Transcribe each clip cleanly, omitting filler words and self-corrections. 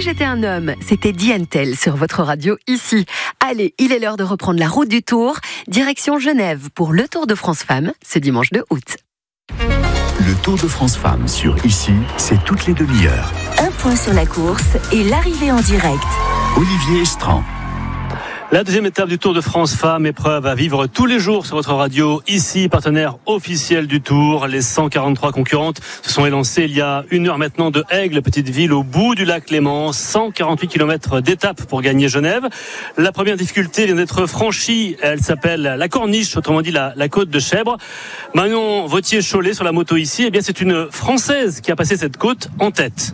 j'étais un homme, c'était Dientel sur votre radio ici. Allez, il est l'heure de reprendre la route du Tour, direction Genève pour le Tour de France Femmes, ce dimanche 2 août. Le Tour de France Femmes sur ici, c'est toutes les demi-heures. Un point sur la course et l'arrivée en direct. Olivier Estran. La deuxième étape du Tour de France Femmes, épreuve à vivre tous les jours sur votre radio, ici, partenaire officiel du Tour. Les 143 concurrentes se sont élancées il y a 1 heure maintenant de Aigle, petite ville au bout du lac Léman. 148 km d'étape pour gagner Genève. La première difficulté vient d'être franchie. Elle s'appelle la Corniche, autrement dit la côte de Chèvre. Marion Vautier-Cholet sur la moto ici, eh bien c'est une Française qui a passé cette côte en tête.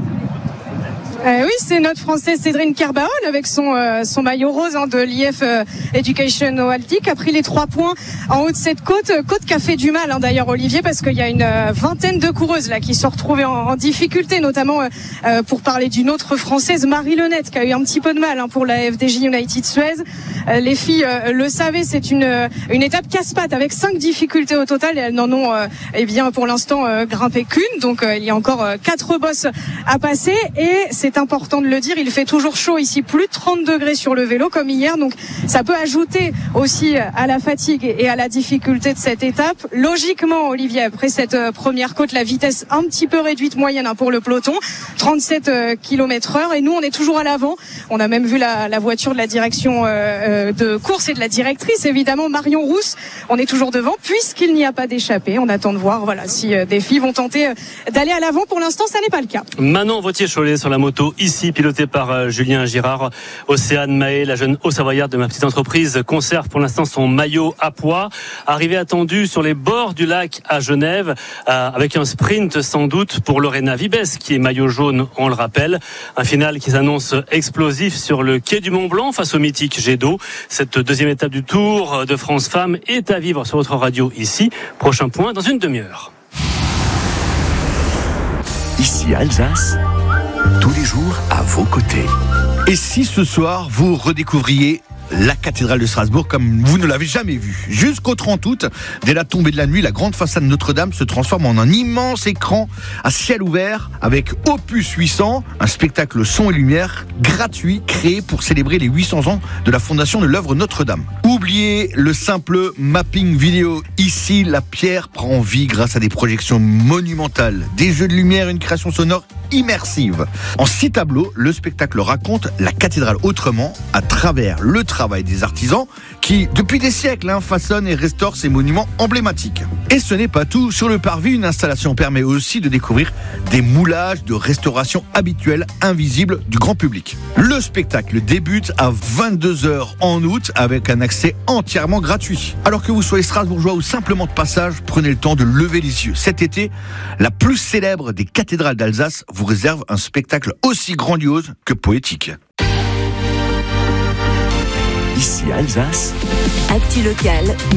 Oui, c'est notre Française Cédrine Kerbaon avec son maillot rose de l'IF Education Haltic qui a pris les 3 points en haut de cette côte qui a fait du mal d'ailleurs Olivier, parce qu'il y a une vingtaine de coureuses là qui se sont retrouvées en difficulté, notamment pour parler d'une autre Française, Marie Lenette, qui a eu un petit peu de mal pour la FDJ United Suez. Les filles le savaient, c'est une étape casse-pattes avec 5 difficultés au total et elles n'en ont pour l'instant grimpé qu'une, donc il y a encore 4 bosses à passer et c'est important de le dire, il fait toujours chaud ici, plus de 30 degrés sur le vélo comme hier, donc ça peut ajouter aussi à la fatigue et à la difficulté de cette étape. Logiquement, Olivier, après cette première côte, la vitesse un petit peu réduite moyenne pour le peloton, 37 km/h, et nous on est toujours à l'avant. On a même vu la voiture de la direction de course et de la directrice, évidemment, Marion Rousse. On est toujours devant puisqu'il n'y a pas d'échappée. On attend de voir si des filles vont tenter d'aller à l'avant. Pour l'instant, ça n'est pas le cas. Manon Vautier-Cholet sur la moto ici, pilotée par Julien Girard. Océane Mahé, la jeune Haut-Savoyarde de ma petite entreprise, conserve pour l'instant son maillot à pois. Arrivée attendue sur les bords du lac à Genève, avec un sprint sans doute pour Lorena Vibes, qui est maillot jaune, on le rappelle. Un final qui s'annonce explosif sur le quai du Mont-Blanc face au mythique jet d'eau. Cette deuxième étape du Tour de France Femmes est à vivre sur votre radio ici. Prochain point dans une demi-heure. Ici Alsace, tous les jours à vos côtés. Et si ce soir, vous redécouvriez la cathédrale de Strasbourg comme vous ne l'avez jamais vue. Jusqu'au 30 août, dès la tombée de la nuit, la grande façade Notre-Dame se transforme en un immense écran à ciel ouvert avec Opus 800, un spectacle son et lumière gratuit créé pour célébrer les 800 ans de la fondation de l'œuvre Notre-Dame. Oubliez le simple mapping vidéo. Ici, la pierre prend vie grâce à des projections monumentales, des jeux de lumière et une création sonore immersive. En 6 tableaux, le spectacle raconte la cathédrale autrement à travers le travail des artisans qui, depuis des siècles, façonnent et restaurent ces monuments emblématiques. Et ce n'est pas tout. Sur le parvis, une installation permet aussi de découvrir des moulages de restauration habituels, invisibles du grand public. Le spectacle débute à 22h en août avec un accès entièrement gratuit. Alors que vous soyez strasbourgeois ou simplement de passage, prenez le temps de lever les yeux. Cet été, la plus célèbre des cathédrales d'Alsace vous réserve un spectacle aussi grandiose que poétique. Ici Alsace. Actu locale,